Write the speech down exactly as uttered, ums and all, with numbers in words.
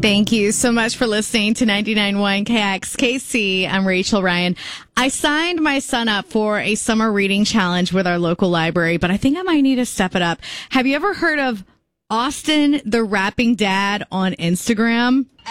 Thank you so much for listening to ninety-nine point one K X K C. I'm Rachel Ryan. I signed my son up for a summer reading challenge with our local library, but I think I might need to step it up. Have you ever heard of Austin the Rapping Dad on Instagram?